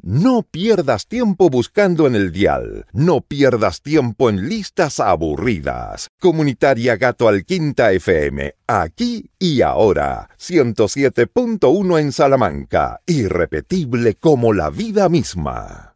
No pierdas tiempo buscando en el dial. No pierdas tiempo en listas aburridas. Comunitaria Gato Alquinta FM. Aquí y ahora. 107.1 en Salamanca. Irrepetible como la vida misma.